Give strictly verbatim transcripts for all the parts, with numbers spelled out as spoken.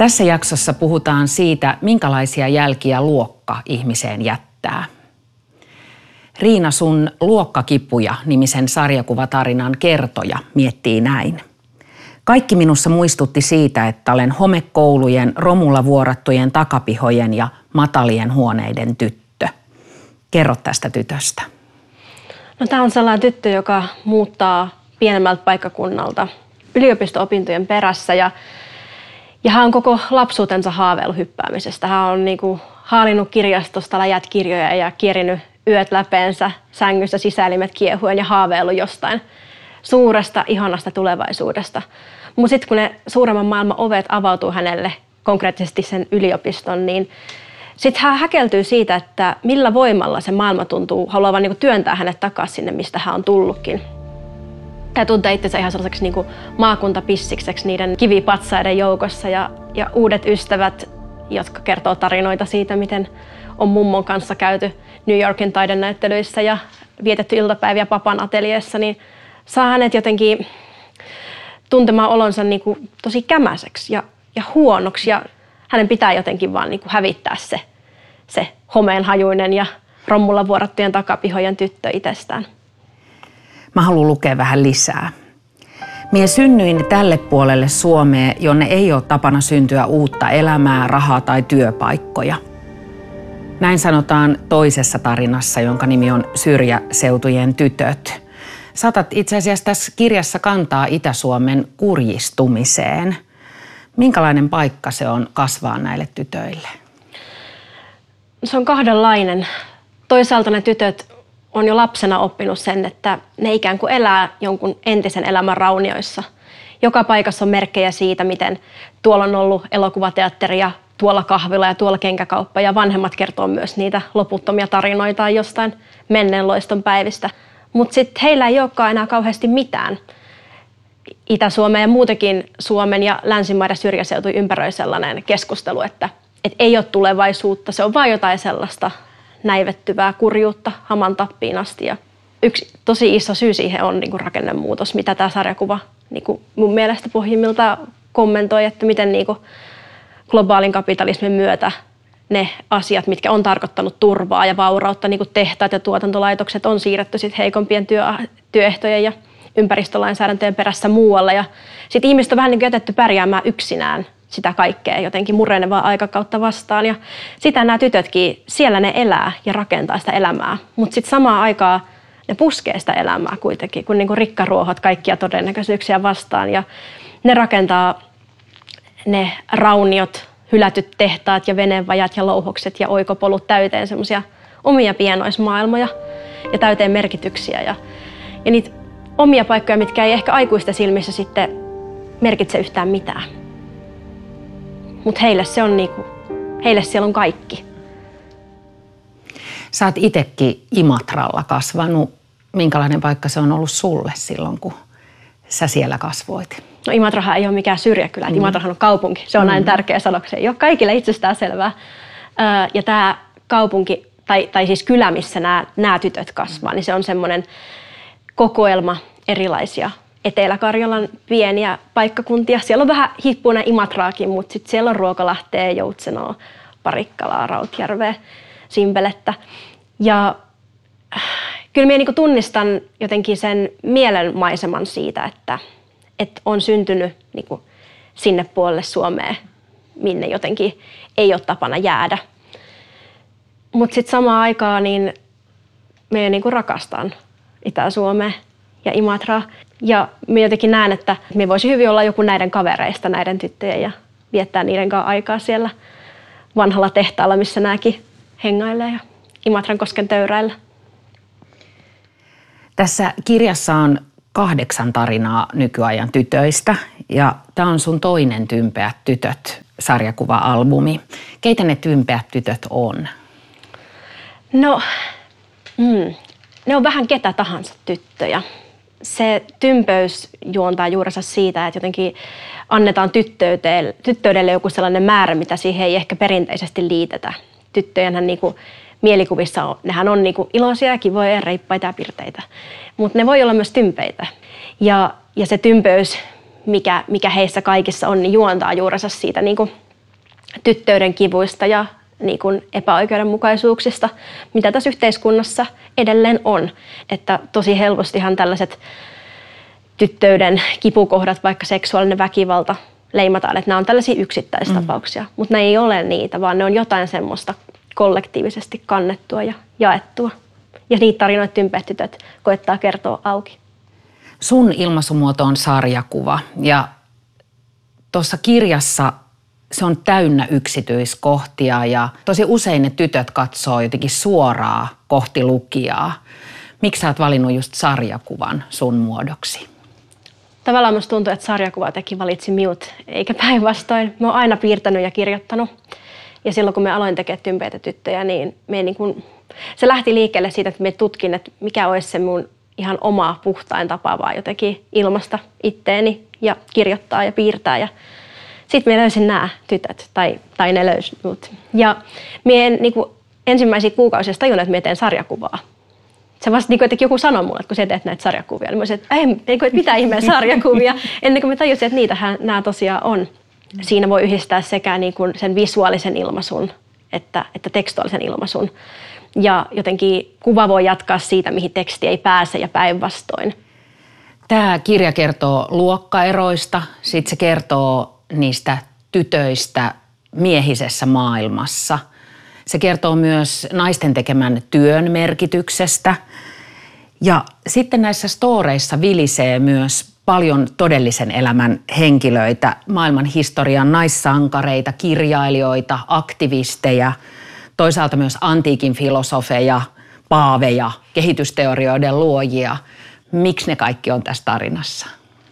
Tässä jaksossa puhutaan siitä, minkälaisia jälkiä luokka ihmiseen jättää. Riina, sun Luokkakipuja-nimisen sarjakuvatarinan kertoja miettii näin. Kaikki minussa muistutti siitä, että olen homekoulujen, romulla vuorattujen takapihojen ja matalien huoneiden tyttö. Kerro tästä tytöstä. No, tämä on sellainen tyttö, joka muuttaa pienemmältä paikkakunnalta yliopisto-opintojen perässä ja, ja hän on koko lapsuutensa haaveillut hyppäämisestä. Hän on niin kuin haalinnut kirjastosta läjät kirjoja ja kierinyt yöt läpeensä sängyssä sisäelimet kiehuen ja haaveillut jostain suuresta, ihanasta tulevaisuudesta. Mutta sitten kun ne suuremman maailman ovet avautuu hänelle, konkreettisesti sen yliopiston, niin sitten hän häkeltyy siitä, että millä voimalla se maailma tuntuu haluavan niinku työntää hänet takaisin sinne, mistä hän on tullutkin. Hän tuntee itsensä ihan sellaiseksi niinku maakuntapissikseksi niiden kivipatsaiden joukossa ja, ja uudet ystävät, jotka kertoo tarinoita siitä, miten on mummon kanssa käyty New Yorkin taidenäyttelyissä ja vietetty iltapäiviä papan ateljeessa, niin saa hänet jotenkin tuntemaan olonsa niinku tosi kämäiseksi ja, ja huonoksi. Ja hänen pitää jotenkin vaan niinku hävittää se, se homeenhajuinen ja rommulla vuorattujen takapihojen tyttö itsestään. Mä haluan lukea vähän lisää. Mie synnyin tälle puolelle Suomea, jonne ei ole tapana syntyä uutta elämää, rahaa tai työpaikkoja. Näin sanotaan toisessa tarinassa, jonka nimi on Syrjäseutujen tytöt. Saatat itse asiassa tässä kirjassa kantaa Itä-Suomen kurjistumiseen. Minkälainen paikka se on kasvaa näille tytöille? Se on kahdenlainen. Toisaalta ne tytöt on jo lapsena oppinut sen, että ne ikään kuin elää jonkun entisen elämän raunioissa. Joka paikassa on merkkejä siitä, miten tuolla on ollut elokuvateatteri ja tuolla kahvila ja tuolla kenkäkauppa. Ja vanhemmat kertoo myös niitä loputtomia tarinoita jostain menneen loiston päivistä. Mutta sitten heillä ei olekaan enää kauheasti mitään. Itä-Suomen ja muutenkin Suomen ja länsimaiden syrjäseutuja ympäröi sellainen keskustelu, että et ei ole tulevaisuutta. Se on vain jotain sellaista näivettyvää kurjuutta haman tappiin asti. Ja yksi tosi iso syy siihen on niinku rakennemuutos, mitä tämä sarjakuva niinku mun mielestä pohjimmiltaan kommentoi, että miten niinku globaalin kapitalismin myötä ne asiat, mitkä on tarkoittanut turvaa ja vaurautta, niin kuin tehtaat ja tuotantolaitokset, on siirretty sit heikompien työ, työehtojen ja ympäristölainsäädäntöjen perässä muualle. Ja sitten ihmiset on vähän niin kuin jätetty pärjäämään yksinään sitä kaikkea jotenkin murenevaa aikakautta vastaan. Ja sitä nämä tytötkin, siellä ne elää ja rakentaa sitä elämää. Mutta sitten samaan aikaan ne puskee sitä elämää kuitenkin, kun niin kuin rikkaruohot kaikkia todennäköisyyksiä vastaan. Ja ne rakentaa ne rauniot, hylätyt tehtaat ja veneenvajat ja louhokset ja oikopolut täyteen semmoisia omia pienoismaailmoja ja täyteen merkityksiä. Ja, ja niitä omia paikkoja, mitkä ei ehkä aikuisten silmissä sitten merkitse yhtään mitään. Mutta heille se on niinku, heille siellä on kaikki. Sä oot itsekin Imatralla kasvanut. Minkälainen paikka se on ollut sulle silloin, kun sä siellä kasvoit? No, Imatrahan ei ole mikään syrjäkylä. Mm. Imatrahan on kaupunki. Se on mm. näin tärkeä sanoa. Se ei ole kaikille itsestään selvää. Ja tämä kaupunki, tai, tai siis kylä, missä nämä, nämä tytöt kasvaa, niin se on semmoinen kokoelma erilaisia Etelä-Karjalan pieniä paikkakuntia. Siellä on vähän hippuinen Imatraakin, mutta sitten siellä on Ruokolahtea, Joutsenoa, Parikkalaa, Rautjärveä, Simpelettä. Ja kyllä minä niin tunnistan jotenkin sen mielenmaiseman siitä, että että on syntynyt niin kuin sinne puolelle Suomeen, minne jotenkin ei ole tapana jäädä. Mutta sitten samaan aikaan niin me niin kuin rakastan Itä-Suomea ja Imatraa. Ja minä jotenkin näen, että me voisi hyvin olla joku näiden kavereista, näiden tyttöjen, ja viettää niiden kanssa aikaa siellä vanhalla tehtaalla, missä nämäkin hengailee ja Imatran kosken töyräillä. Tässä kirjassa on kahdeksan tarinaa nykyajan tytöistä, ja tämä on sun toinen Tympeät tytöt -sarjakuva-albumi. Keitä ne tympeät tytöt on? No, mm, ne on vähän ketä tahansa tyttöjä. Se tympeys juontaa juurensa siitä, että jotenkin annetaan tyttöydelle, tyttöydelle joku sellainen määrä, mitä siihen ei ehkä perinteisesti liitetä. Tyttöjenhän niinku mielikuvissa on, nehän on niinku iloisia ja kivoja ja reippaita ja pirteitä, mutta ne voi olla myös tympeitä. Ja, ja se tympeys, mikä, mikä heissä kaikissa on, niin juontaa juurensa siitä niinku tyttöyden kivuista ja niin kuin epäoikeudenmukaisuuksista, mitä tässä yhteiskunnassa edelleen on. Että tosi helpostihan tällaiset tyttöyden kipukohdat, vaikka seksuaalinen väkivalta, leimataan, että nämä on tällaisia yksittäistapauksia, mm. mutta ne ei ole niitä, vaan ne on jotain semmoista kollektiivisesti kannettua ja jaettua. Ja niitä tarinoita Tympeät tytöt koettaa kertoa auki. Sun ilmaisumuoto on sarjakuva ja tuossa kirjassa se on täynnä yksityiskohtia ja tosi usein ne tytöt katsoo jotenkin suoraan kohti lukijaa. Miksi sä oot valinnut just sarjakuvan sun muodoksi? Tavallaan musta tuntuu, että sarjakuva teki valitsi minut, eikä päinvastoin. Mä oon aina piirtänyt ja kirjoittanut. Ja silloin kun me aloin tekemään Tympeitä tyttöjä, niin, me niin kun, se lähti liikkeelle siitä, että me tutkin, että mikä olisi se mun ihan oma puhtain tapa vaan jotenkin ilmaista itteeni ja kirjoittaa ja piirtää. Ja sitten mä löysin nämä tytöt, tai, tai ne löysi mut. Ja mä en niin kun, ensimmäisiä kuukausia tajunnut, että mä teen sarjakuvaa. Se vasta niin kuin joku sanoi mulle, että kun sä teet näitä sarjakuvia, niin mä olisin, että ei, ei että mitä ihmeen sarjakuvia, ennen kuin mä tajusin, että niitähän nämä tosiaan on. Siinä voi yhdistää sekä niin kuin sen visuaalisen ilmaisun että, että tekstuaalisen ilmaisun. Ja jotenkin kuva voi jatkaa siitä, mihin teksti ei pääse ja päinvastoin. Tämä kirja kertoo luokkaeroista, sitten se kertoo niistä tytöistä miehisessä maailmassa. Se kertoo myös naisten tekemän työn merkityksestä. Ja sitten näissä storeissa vilisee myös paljon todellisen elämän henkilöitä, maailman historian naissankareita, kirjailijoita, aktivisteja, toisaalta myös antiikin filosofeja, paaveja, kehitysteorioiden luojia. Miksi ne kaikki on tässä tarinassa?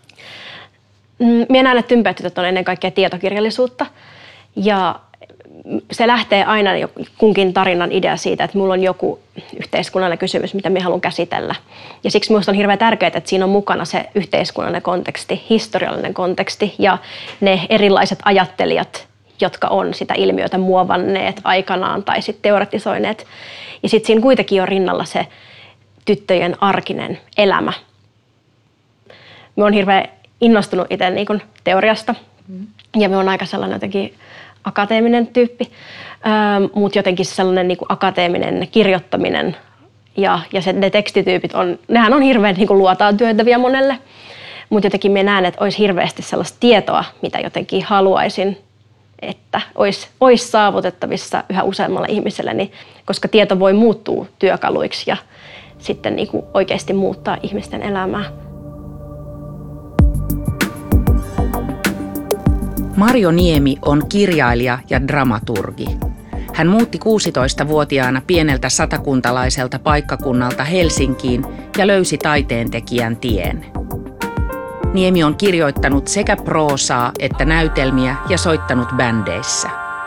Minä näen, että Tympeät tytöt on ennen kaikkea tietokirjallisuutta ja se lähtee aina kunkin tarinan idea siitä, että mulla on joku yhteiskunnallinen kysymys, mitä minä haluan käsitellä. Ja siksi minusta on hirveän tärkeää, että siinä on mukana se yhteiskunnallinen konteksti, historiallinen konteksti ja ne erilaiset ajattelijat, jotka on sitä ilmiötä muovanneet aikanaan tai sitten teoretisoineet. Ja sitten siinä kuitenkin on rinnalla se tyttöjen arkinen elämä. Minä olen hirveän innostunut itse niin kuin teoriasta ja minä olen aika sellainen jotenkin akateeminen tyyppi, ähm, mutta jotenkin sellainen niin kuin akateeminen kirjoittaminen ja, ja se, ne tekstityypit, on, nehän on hirveän niin kuin luotaan työntäviä monelle, mutta jotenkin minä näen, että olisi hirveästi sellaista tietoa, mitä jotenkin haluaisin, että olisi, olisi saavutettavissa yhä useammalle ihmiselle, niin, koska tieto voi muuttua työkaluiksi ja sitten niin kuin oikeasti muuttaa ihmisten elämää. Marjo Niemi on kirjailija ja dramaturgi. Hän muutti kuusitoistavuotiaana pieneltä satakuntalaiselta paikkakunnalta Helsinkiin ja löysi taiteentekijän tien. Niemi on kirjoittanut sekä proosaa että näytelmiä ja soittanut bändeissä.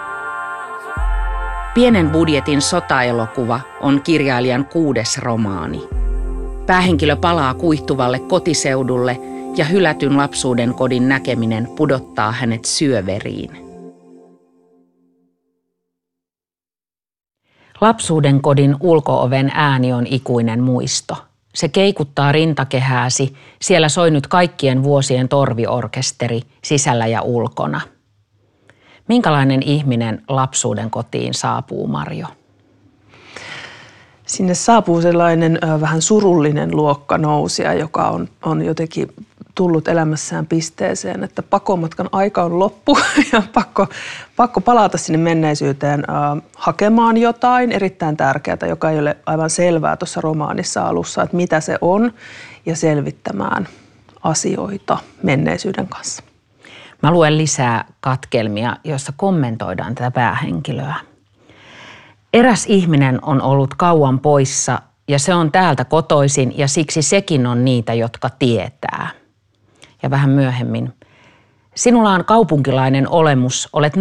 Pienen budjetin sotaelokuva on kirjailijan kuudes romaani. Päähenkilö palaa kuihtuvalle kotiseudulle ja hylätyn lapsuuden kodin näkeminen pudottaa hänet syöveriin. Lapsuuden kodin ulko-oven ääni on ikuinen muisto. Se keikuttaa rintakehääsi, siellä soi nyt kaikkien vuosien torviorkesteri sisällä ja ulkona. Minkälainen ihminen lapsuuden kotiin saapuu, Marjo? Sinne saapuu sellainen ö, vähän surullinen luokkanousija, joka on, on jotenkin tullut elämässään pisteeseen, että pakomatkan aika on loppu ja pakko, pakko palata sinne menneisyyteen äh, hakemaan jotain erittäin tärkeää, joka ei ole aivan selvää tuossa romaanissa alussa, että mitä se on, ja selvittämään asioita menneisyyden kanssa. Mä luen lisää katkelmia, joissa kommentoidaan tätä päähenkilöä. Eräs ihminen on ollut kauan poissa ja se on täältä kotoisin ja siksi sekin on niitä, jotka tietää. Ja vähän myöhemmin. Sinulla on kaupunkilainen olemus, olet